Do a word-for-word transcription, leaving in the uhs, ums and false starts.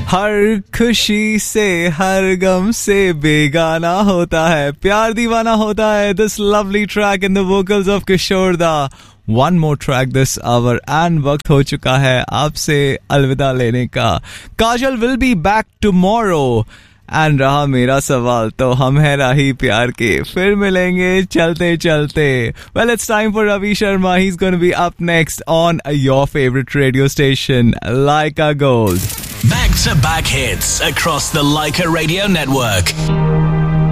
हर खुशी से हर गम से बेगाना होता है, प्यार दीवाना होता है. This lovely track in the vocals of किशोर दा. One more track this our and वक्त हो चुका है आपसे अलविदा लेने का. काजल will be back tomorrow. And रहा मेरा सवाल तो हम है राही प्यार के, फिर मिलेंगे चलते चलते. Well it's time for Ravi Sharma. He is gonna be up next on your favourite radio station Laika Gold. Back to back hits across the Laika Radio network.